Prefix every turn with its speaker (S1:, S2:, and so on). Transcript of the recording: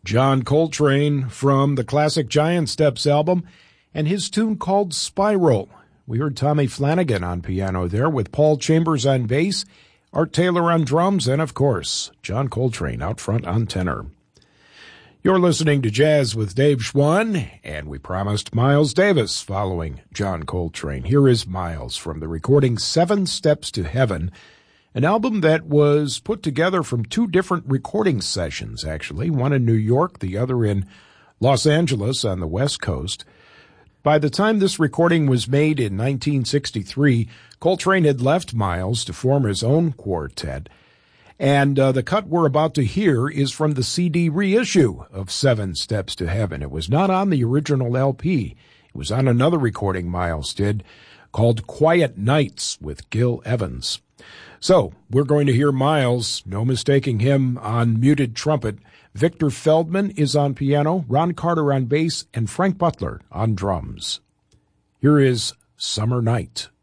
S1: John Coltrane from the classic Giant Steps album and his tune called Spiral. We heard Tommy Flanagan on piano there with Paul Chambers on bass, Art Taylor on drums, and of course, John Coltrane out front on tenor. You're listening to Jazz with Dave Schwann, and we promised Miles Davis following John Coltrane. Here is Miles from the recording 7 Steps to Heaven, an album that was put together from 2 different recording sessions, actually, one in New York, the other in Los Angeles on the West Coast. By the time this recording was made in 1963, Coltrane had left Miles to form his own quartet, and the cut we're about to hear is from the CD reissue of 7 Steps to Heaven. It was not on the original LP. It was on another recording Miles did called Quiet Nights with Gil Evans. So, we're going to hear Miles, no mistaking him, on muted trumpet. Victor Feldman is on piano, Ron Carter on bass, and Frank Butler on drums. Here is Summer Night.